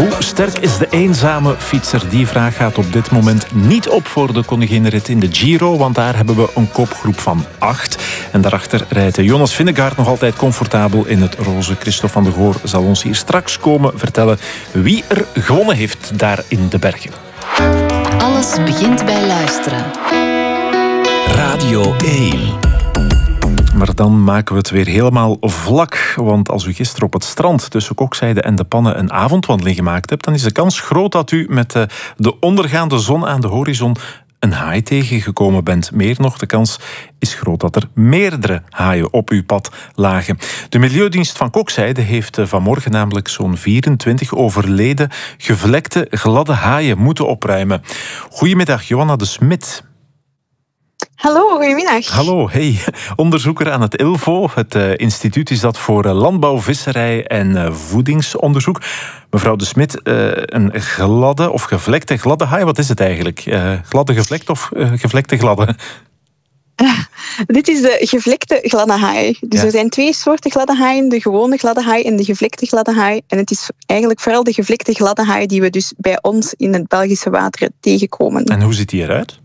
Hoe sterk is de eenzame fietser? Die vraag gaat op dit moment niet op voor de koninginrit in de Giro, want daar hebben we een kopgroep van 8. En daarachter rijdt Jonas Vingegaard nog altijd comfortabel in het roze. Christophe van de Goor zal ons hier straks komen vertellen wie er gewonnen heeft daar in de bergen. Alles begint bij luisteren. Radio 1. Maar dan maken we het weer helemaal vlak. Want als u gisteren op het strand tussen Kokzijde en De Pannen een avondwandeling gemaakt hebt, dan is de kans groot dat u met de ondergaande zon aan de horizon een haai tegengekomen bent. Meer nog, de kans is groot dat er meerdere haaien op uw pad lagen. De Milieudienst van Kokzijde heeft vanmorgen namelijk zo'n 24 overleden gevlekte gladde haaien moeten opruimen. Goedemiddag, Johanna de Smit. Hallo, goedemiddag. Hallo, hey. Onderzoeker aan het ILVO. Het instituut is dat voor landbouw, visserij en voedingsonderzoek. Mevrouw de Smit, een gladde of gevlekte gladde haai, wat is het eigenlijk? Gladde gevlekt of gevlekte gladde? Dit is de gevlekte gladde haai. Dus Ja. Er zijn 2 soorten gladde haaien, de gewone gladde haai en de gevlekte gladde haai. En het is eigenlijk vooral de gevlekte gladde haai die we dus bij ons in het Belgische wateren tegenkomen. En hoe ziet die eruit?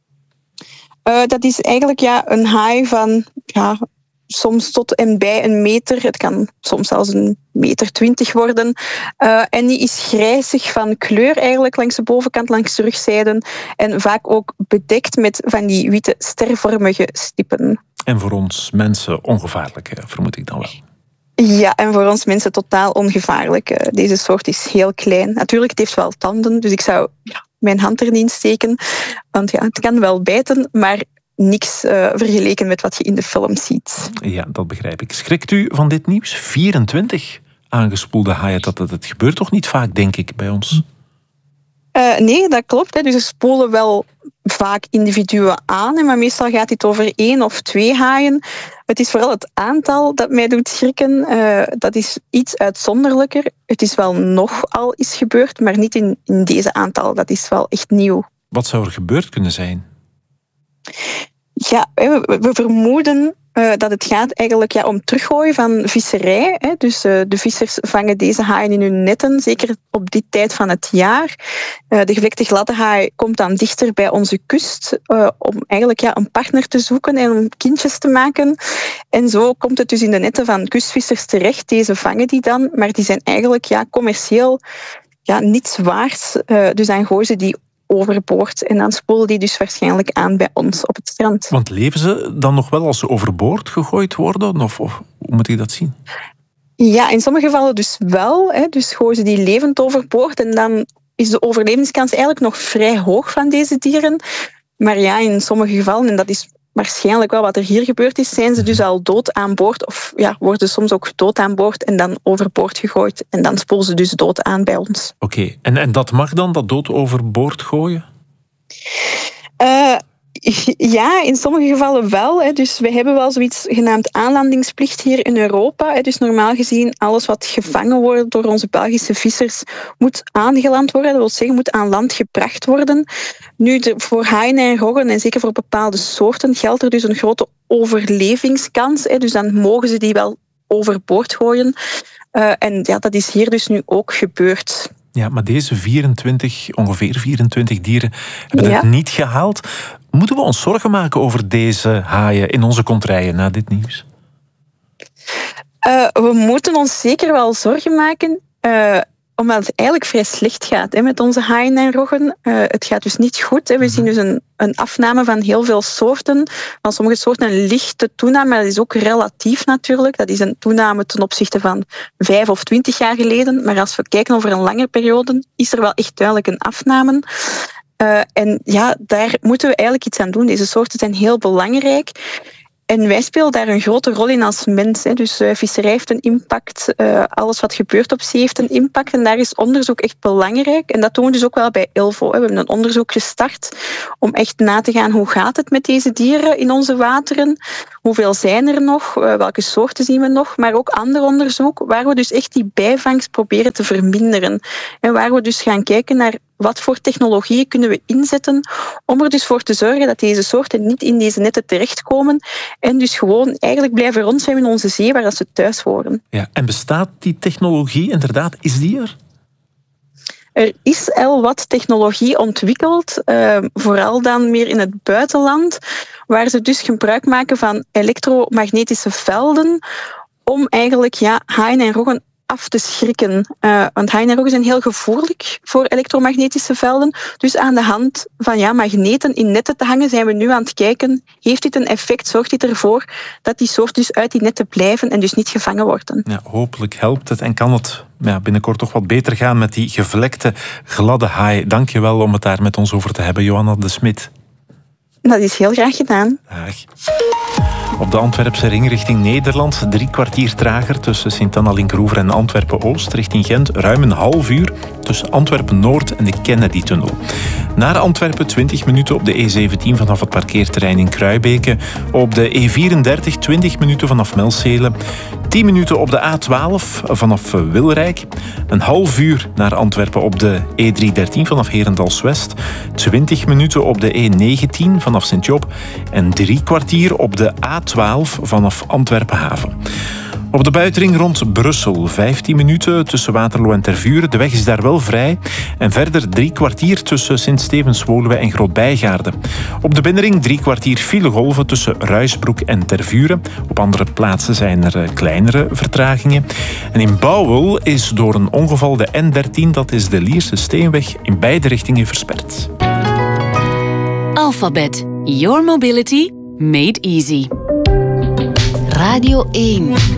Dat is eigenlijk een haai van soms tot en bij een meter. Het kan soms zelfs 1,20 meter worden. En die is grijzig van kleur eigenlijk langs de bovenkant, langs de rugzijden. En vaak ook bedekt met van die witte stervormige stippen. En voor ons mensen ongevaarlijk, vermoed ik dan wel. Ja, en voor ons mensen totaal ongevaarlijk. Deze soort is heel klein. Natuurlijk, het heeft wel tanden, dus ik zou mijn hand er niet in steken. Want het kan wel bijten, maar niks vergeleken met wat je in de film ziet. Ja, dat begrijp ik. Schrikt u van dit nieuws? 24 aangespoelde haaien, dat gebeurt toch niet vaak, denk ik, bij ons? Nee, dat klopt. Dus er spoelen wel vaak individuen aan, maar meestal gaat het over 1 of 2 haaien. Het is vooral het aantal dat mij doet schrikken. Dat is iets uitzonderlijker. Het is wel nogal eens gebeurd, maar niet in deze aantal. Dat is wel echt nieuw. Wat zou er gebeurd kunnen zijn? Ja, we vermoeden dat het gaat eigenlijk om teruggooien van visserij. Dus de vissers vangen deze haaien in hun netten, zeker op die tijd van het jaar. De gevlekte gladde haai komt dan dichter bij onze kust om eigenlijk een partner te zoeken en om kindjes te maken. En zo komt het dus in de netten van kustvissers terecht. Deze vangen die dan, maar die zijn eigenlijk commercieel niets waard. Dus dan gooien ze die overboord en dan spoelen die dus waarschijnlijk aan bij ons op het strand. Want leven ze dan nog wel als ze overboord gegooid worden? Of hoe moet ik dat zien? Ja, in sommige gevallen dus wel. Dus gooien ze die levend overboord en dan is de overlevingskans eigenlijk nog vrij hoog van deze dieren. Maar in sommige gevallen, en dat is waarschijnlijk wel wat er hier gebeurd is, zijn ze dus al dood aan boord of worden soms ook dood aan boord en dan overboord gegooid. En dan spoelen ze dus dood aan bij ons. Oké, en dat mag dan, dat dood overboord gooien? Ja, in sommige gevallen wel. Dus we hebben wel zoiets genaamd aanlandingsplicht hier in Europa. Dus normaal gezien, alles wat gevangen wordt door onze Belgische vissers moet aangeland worden. Dat wil zeggen, moet aan land gebracht worden. Nu, voor haaien en roggen, en zeker voor bepaalde soorten, geldt er dus een grote overlevingskans. Dus dan mogen ze die wel overboord gooien. En dat is hier dus nu ook gebeurd. Ja, maar deze ongeveer 24 dieren hebben het niet gehaald. Moeten we ons zorgen maken over deze haaien in onze kontrijen na dit nieuws? We moeten ons zeker wel zorgen maken, omdat het eigenlijk vrij slecht gaat met onze haaien en roggen. Het gaat dus niet goed. We zien dus een afname van heel veel soorten. Van sommige soorten een lichte toename, maar dat is ook relatief natuurlijk. Dat is een toename ten opzichte van 5 of 20 jaar geleden. Maar als we kijken over een langere periode, is er wel echt duidelijk een afname. En daar moeten we eigenlijk iets aan doen. Deze soorten zijn heel belangrijk. En wij spelen daar een grote rol in als mens. Dus visserij heeft een impact. Alles wat gebeurt op zee heeft een impact. En daar is onderzoek echt belangrijk. En dat doen we dus ook wel bij ILVO. We hebben een onderzoek gestart om echt na te gaan hoe gaat het met deze dieren in onze wateren. Hoeveel zijn er nog? Welke soorten zien we nog? Maar ook ander onderzoek waar we dus echt die bijvangst proberen te verminderen. En waar we dus gaan kijken naar wat voor technologieën kunnen we inzetten om er dus voor te zorgen dat deze soorten niet in deze netten terechtkomen en dus gewoon eigenlijk blijven rondzwemmen in onze zee waar ze thuis horen. Ja, en bestaat die technologie inderdaad? Is die er? Er is al wat technologie ontwikkeld, vooral dan meer in het buitenland, waar ze dus gebruik maken van elektromagnetische velden om eigenlijk haaien en roggen af te schrikken. Want haaien en roggen zijn heel gevoelig voor elektromagnetische velden. Dus aan de hand van magneten in netten te hangen zijn we nu aan het kijken, heeft dit een effect? Zorgt dit ervoor dat die soorten dus uit die netten blijven en dus niet gevangen worden? Ja, hopelijk helpt het en kan het binnenkort toch wat beter gaan met die gevlekte, gladde haai. Dank je wel om het daar met ons over te hebben, Johanna de Smit. Dat is heel graag gedaan. Dag. Op de Antwerpse ring richting Nederland 3 kwartier trager tussen Sint-Anna-Linkeroever en Antwerpen-Oost. Richting Gent ruim een half uur tussen Antwerpen-Noord en de Kennedy-tunnel. Naar Antwerpen 20 minuten op de E17 vanaf het parkeerterrein in Kruibeke. Op de E34 20 minuten vanaf Melcelen. 10 minuten op de A12 vanaf Wilrijk. Een half uur naar Antwerpen op de E313 vanaf Herendals-West. 20 minuten op de E19 vanaf Sint-Job. En 3 kwartier op de A12 vanaf Antwerpen-Haven. Op de buitenring rond Brussel 15 minuten tussen Waterloo en Tervuren. De weg is daar wel vrij. En verder 3 kwartier tussen Sint-Stevens-Woluwe en Groot-Bijgaarde. Op de binnenring 3 kwartier filegolven tussen Ruisbroek en Tervuren. Op andere plaatsen zijn er kleinere vertragingen. En in Bouwel is door een ongeval de N13, dat is de Lierse Steenweg, in beide richtingen versperd. Alphabet. Your mobility made easy. Radio 1.